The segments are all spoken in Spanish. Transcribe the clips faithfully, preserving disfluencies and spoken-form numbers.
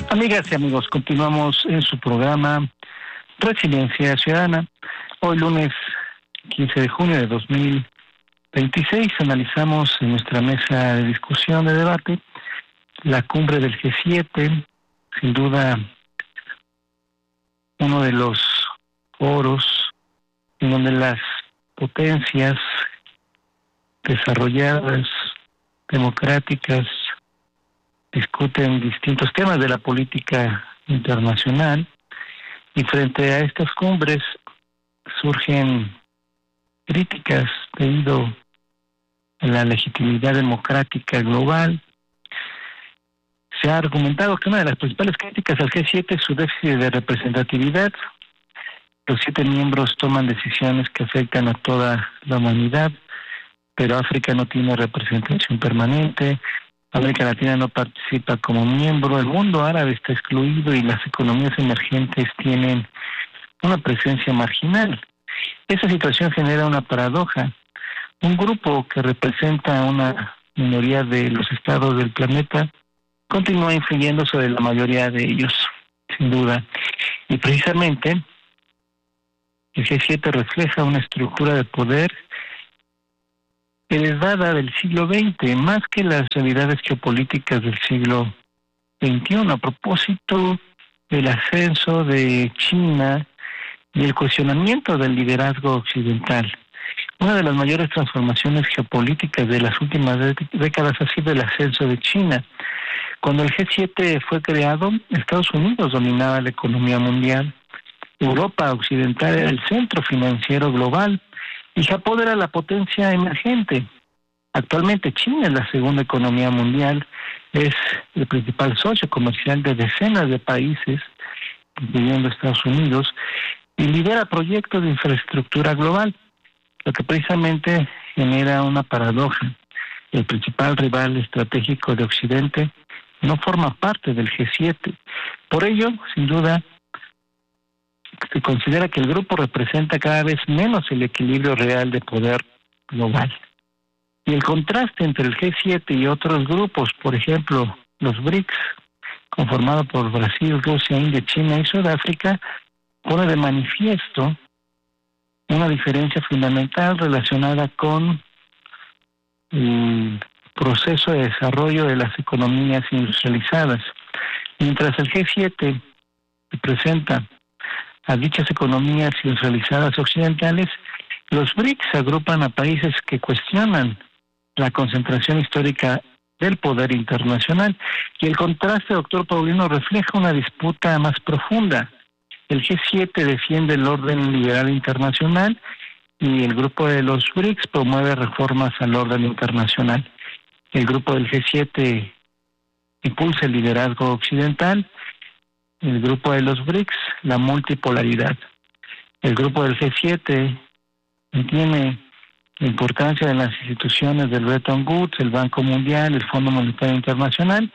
Amigas y amigos, continuamos en su programa Resiliencia Ciudadana. Hoy lunes quince de junio de dos mil veintiséis analizamos en nuestra mesa de discusión, de debate, la cumbre del G siete, sin duda uno de los foros en donde las potencias desarrolladas, democráticas, discuten distintos temas de la política internacional, y frente a estas cumbres surgen críticas debido a la legitimidad democrática global. Se ha argumentado que una de las principales críticas al G siete es su déficit de representatividad. Los siete miembros toman decisiones que afectan a toda la humanidad, pero África no tiene representación permanente, América Latina no participa como miembro, el mundo árabe está excluido y las economías emergentes tienen una presencia marginal. Esa situación genera una paradoja. Un grupo que representa a una minoría de los estados del planeta continúa influyendo sobre la mayoría de ellos, sin duda. Y precisamente el G siete refleja una estructura de poder heredada del siglo veinte, más que las realidades geopolíticas del siglo veintiuno, a propósito del ascenso de China y el cuestionamiento del liderazgo occidental. Una de las mayores transformaciones geopolíticas de las últimas décadas ha sido el ascenso de China. Cuando el G siete fue creado, Estados Unidos dominaba la economía mundial, Europa occidental era el centro financiero global, y Japón era la potencia emergente. Actualmente China es la segunda economía mundial, es el principal socio comercial de decenas de países, incluyendo Estados Unidos, y lidera proyectos de infraestructura global, lo que precisamente genera una paradoja. El principal rival estratégico de Occidente no forma parte del G siete. Por ello, sin duda, se considera que el grupo representa cada vez menos el equilibrio real de poder global. Y el contraste entre el G siete y otros grupos, por ejemplo, los BRICS, conformado por Brasil, Rusia, India, China y Sudáfrica, pone de manifiesto una diferencia fundamental relacionada con el proceso de desarrollo de las economías industrializadas. Mientras el G siete representa a dichas economías industrializadas occidentales, los BRICS agrupan a países que cuestionan la concentración histórica del poder internacional. Y el contraste, doctor Paulino, refleja una disputa más profunda. El G siete defiende el orden liberal internacional y el grupo de los BRICS promueve reformas al orden internacional. El grupo del G siete impulsa el liderazgo occidental, el grupo de los BRICS la multipolaridad. El grupo del G siete entiende la importancia de las instituciones del Bretton Woods, el Banco Mundial, el Fondo Monetario Internacional.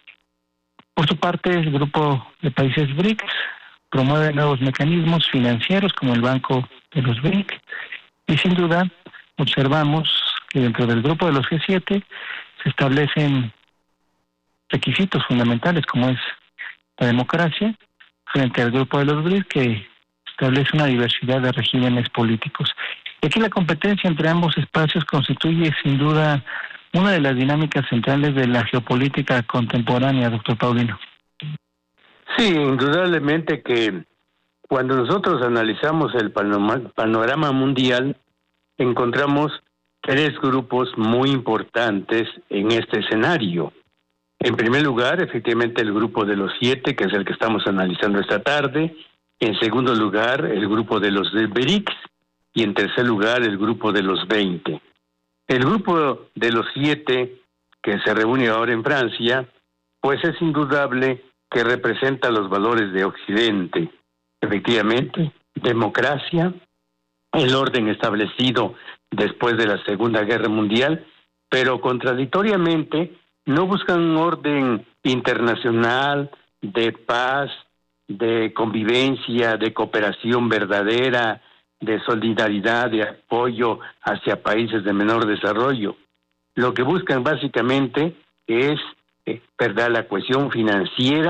Por su parte, el grupo de países BRICS promueve nuevos mecanismos financieros como el Banco de los BRICS, y sin duda observamos que dentro del grupo de los G siete se establecen requisitos fundamentales como es la democracia, frente al grupo de los BRICS que establece una diversidad de regímenes políticos. Y aquí la competencia entre ambos espacios constituye sin duda una de las dinámicas centrales de la geopolítica contemporánea, doctor Paulino. Sí, indudablemente que cuando nosotros analizamos el panorama mundial, encontramos tres grupos muy importantes en este escenario. En primer lugar, efectivamente, el grupo de los siete, que es el que estamos analizando esta tarde. En segundo lugar, el grupo de los BRICS. Y en tercer lugar, el grupo de los veinte. El grupo de los siete, que se reúne ahora en Francia, pues es indudable que representa los valores de Occidente. Efectivamente, democracia, el orden establecido después de la Segunda Guerra Mundial, pero contradictoriamente no buscan un orden internacional de paz, de convivencia, de cooperación verdadera, de solidaridad, de apoyo hacia países de menor desarrollo. Lo que buscan básicamente es, eh, ¿verdad?, la cohesión financiera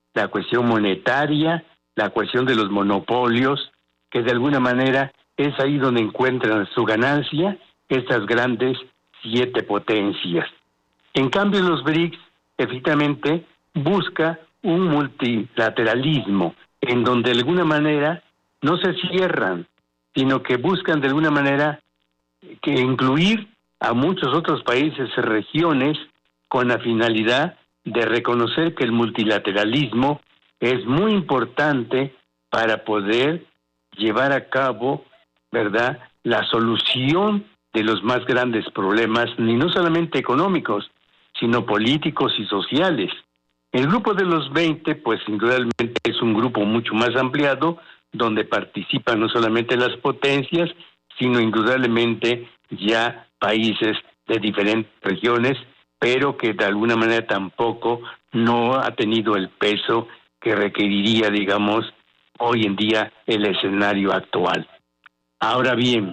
la cuestión monetaria, la cuestión de los monopolios, que de alguna manera es ahí donde encuentran su ganancia estas grandes siete potencias. En cambio, los B R I C S efectivamente busca un multilateralismo en donde de alguna manera no se cierran, sino que buscan de alguna manera que incluir a muchos otros países y regiones con la finalidad de reconocer que el multilateralismo es muy importante para poder llevar a cabo, ¿verdad?, la solución de los más grandes problemas, ni no solamente económicos, sino políticos y sociales. El grupo de los veinte, pues indudablemente es un grupo mucho más ampliado, donde participan no solamente las potencias, sino indudablemente ya países de diferentes regiones, pero que de alguna manera tampoco no ha tenido el peso que requeriría, digamos, hoy en día el escenario actual. Ahora bien,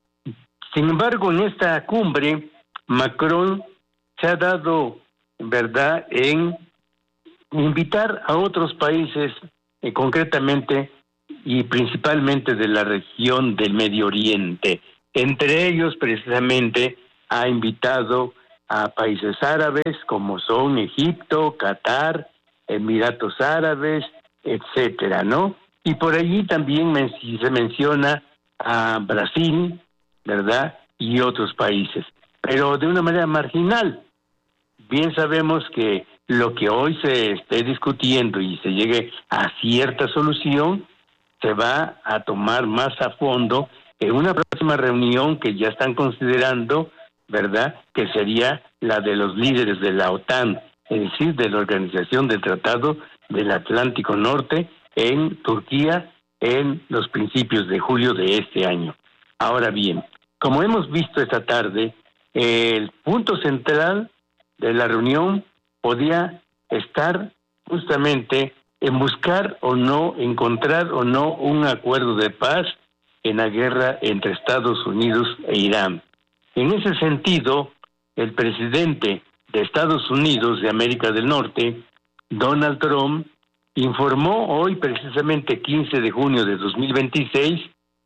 sin embargo, en esta cumbre, Macron se ha dado, ¿verdad?, en invitar a otros países, eh, concretamente y principalmente de la región del Medio Oriente. Entre ellos, precisamente, ha invitado a países árabes como son Egipto, Qatar, Emiratos Árabes, etcétera, ¿no? Y por allí también men- se menciona a Brasil, ¿verdad?, y otros países, pero de una manera marginal. Bien sabemos que lo que hoy se esté discutiendo y se llegue a cierta solución se va a tomar más a fondo en una próxima reunión que ya están considerando, ¿verdad?, que sería la de los líderes de la OTAN, es decir, de la Organización del Tratado del Atlántico Norte en Turquía en los principios de julio de este año. Ahora bien, como hemos visto esta tarde, el punto central de la reunión podía estar justamente en buscar o no, encontrar o no un acuerdo de paz en la guerra entre Estados Unidos e Irán. En ese sentido, el presidente de Estados Unidos de América del Norte, Donald Trump, informó hoy, precisamente quince de junio de dos mil veintiséis,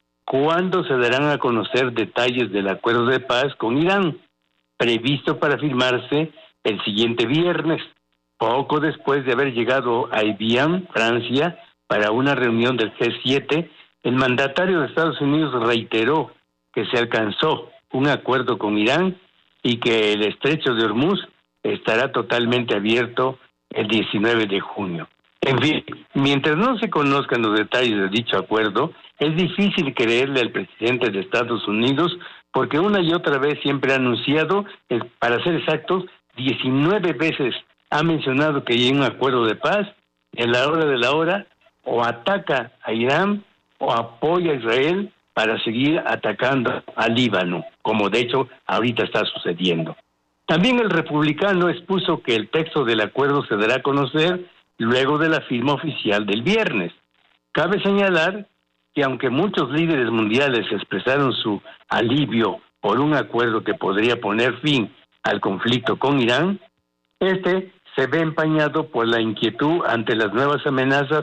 cuándo se darán a conocer detalles del acuerdo de paz con Irán, previsto para firmarse el siguiente viernes, poco después de haber llegado a Evian, Francia, para una reunión del G siete. El mandatario de Estados Unidos reiteró que se alcanzó un acuerdo con Irán y que el estrecho de Hormuz estará totalmente abierto el diecinueve de junio. En fin, mientras no se conozcan los detalles de dicho acuerdo, es difícil creerle al presidente de Estados Unidos porque una y otra vez siempre ha anunciado, para ser exactos, diecinueve veces ha mencionado que hay un acuerdo de paz, en la hora de la hora o ataca a Irán o apoya a Israel para seguir atacando al Líbano, como de hecho ahorita está sucediendo. También el republicano expuso que el texto del acuerdo se dará a conocer luego de la firma oficial del viernes. Cabe señalar que aunque muchos líderes mundiales expresaron su alivio por un acuerdo que podría poner fin al conflicto con Irán, este se ve empañado por la inquietud ante las nuevas amenazas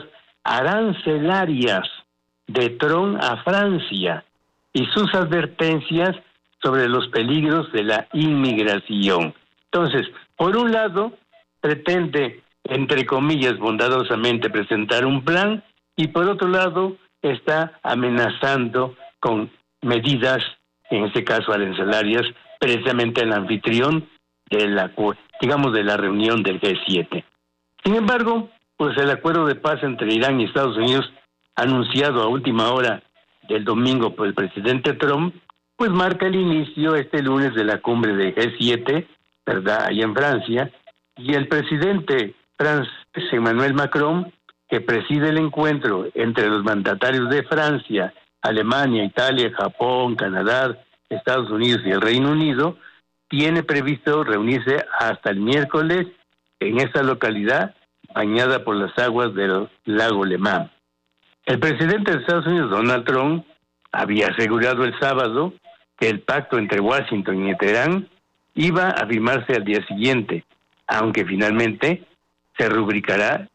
arancelarias de Trump a Francia y sus advertencias sobre los peligros de la inmigración. Entonces, por un lado, pretende, entre comillas, bondadosamente presentar un plan, y por otro lado, está amenazando con medidas, en este caso arancelarias, precisamente el anfitrión de la, digamos, de la reunión del G siete. Sin embargo, pues el acuerdo de paz entre Irán y Estados Unidos, anunciado a última hora del domingo por el presidente Trump, pues marca el inicio este lunes de la cumbre del G siete, ¿verdad?, ahí en Francia, y el presidente francés Emmanuel Macron, que preside el encuentro entre los mandatarios de Francia, Alemania, Italia, Japón, Canadá, Estados Unidos y el Reino Unido, tiene previsto reunirse hasta el miércoles en esta localidad bañada por las aguas del lago Le Mans. El presidente de Estados Unidos, Donald Trump, había asegurado el sábado que el pacto entre Washington y Teherán iba a firmarse al día siguiente, aunque finalmente se rubricará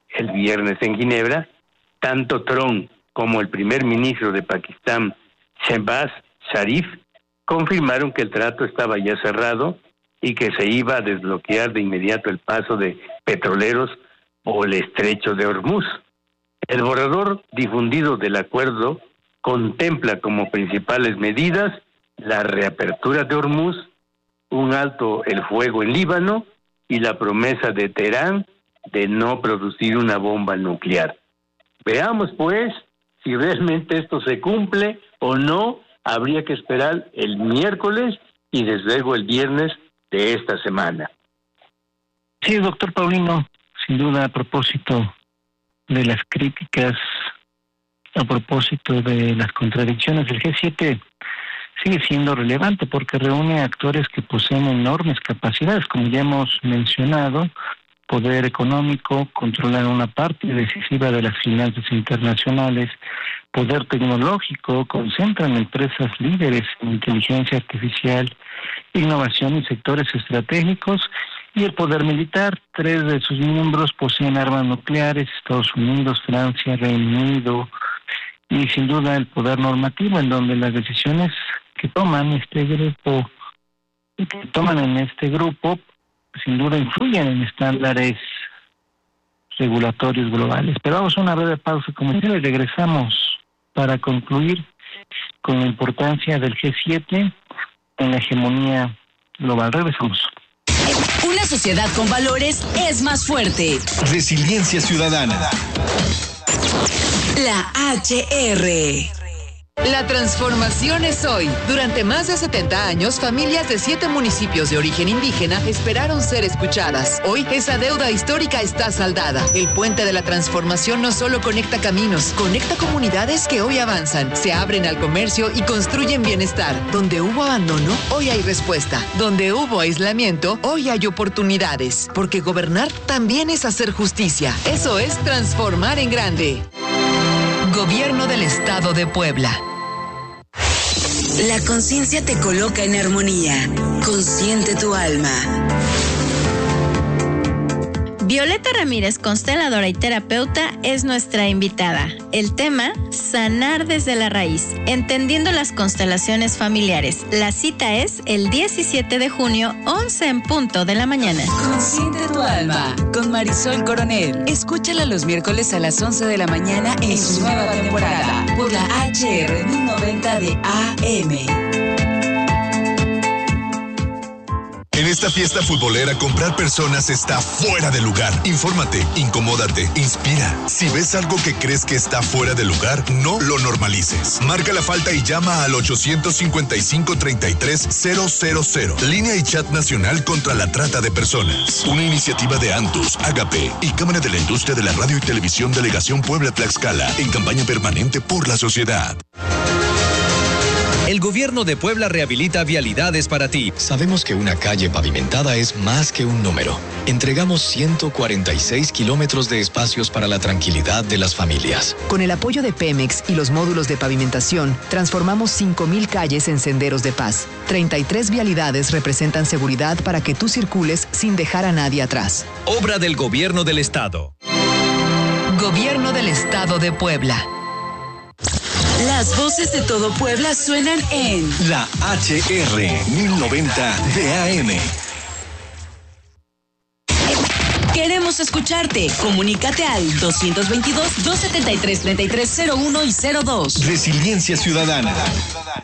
el viernes en Ginebra, tanto Trump como el primer ministro de Pakistán, Shehbaz Sharif, confirmaron que el trato estaba ya cerrado y que se iba a desbloquear de inmediato el paso de petroleros por el estrecho de Hormuz. El borrador difundido del acuerdo contempla como principales medidas la reapertura de Hormuz, un alto el fuego en Líbano y la promesa de Teherán de no producir una bomba nuclear. Veamos pues si realmente esto se cumple o no. Habría que esperar el miércoles y desde luego el viernes de esta semana. Sí, doctor Paulino, sin duda a propósito de las críticas, a propósito de las contradicciones, el G siete sigue siendo relevante porque reúne actores que poseen enormes capacidades, como ya hemos mencionado, poder económico, controlan una parte decisiva de las finanzas internacionales, poder tecnológico, concentran empresas líderes en inteligencia artificial, innovación y sectores estratégicos, y el poder militar. Tres de sus miembros poseen armas nucleares: Estados Unidos, Francia, Reino Unido, y sin duda el poder normativo, en donde las decisiones que toman este grupo, que toman en este grupo, sin duda influyen en estándares regulatorios globales. Pero vamos a una breve pausa comercial y regresamos para concluir con la importancia del G siete en la hegemonía global. Regresamos. Una sociedad con valores es más fuerte. Resiliencia ciudadana. La H R. La transformación es hoy. Durante más de setenta años, familias de siete municipios de origen indígena esperaron ser escuchadas. Hoy, esa deuda histórica está saldada. El puente de la transformación no solo conecta caminos, conecta comunidades que hoy avanzan, se abren al comercio y construyen bienestar. Donde hubo abandono, hoy hay respuesta. Donde hubo aislamiento, hoy hay oportunidades. Porque gobernar también es hacer justicia. Eso es transformar en grande. Gobierno del Estado de Puebla. La conciencia te coloca en armonía. Consciente tu alma. Violeta Ramírez, consteladora y terapeuta, es nuestra invitada. El tema, sanar desde la raíz, entendiendo las constelaciones familiares. La cita es el diecisiete de junio, once en punto de la mañana. Consciente tu alma, con Marisol Coronel. Escúchala los miércoles a las once de la mañana en su nueva temporada, por la H R mil noventa de A M. En esta fiesta futbolera, comprar personas está fuera de lugar. Infórmate, incomódate, inspira. Si ves algo que crees que está fuera de lugar, no lo normalices. Marca la falta y llama al ochocientos cincuenta y cinco, treinta y tres, cero cero cero. Línea y chat nacional contra la trata de personas. Una iniciativa de Antus, Agape y Cámara de la Industria de la Radio y Televisión Delegación Puebla-Tlaxcala, en campaña permanente por la sociedad. El gobierno de Puebla rehabilita vialidades para ti. Sabemos que una calle pavimentada es más que un número. Entregamos ciento cuarenta y seis kilómetros de espacios para la tranquilidad de las familias. Con el apoyo de Pemex y los módulos de pavimentación, transformamos cinco mil calles en senderos de paz. treinta y tres vialidades representan seguridad para que tú circules sin dejar a nadie atrás. Obra del Gobierno del Estado. Gobierno del Estado de Puebla. Las voces de todo Puebla suenan en La H R mil noventa de A M. Queremos escucharte. Comunícate al doscientos veintidós, doscientos setenta y tres, treinta y tres cero uno y cero dos. Resiliencia ciudadana.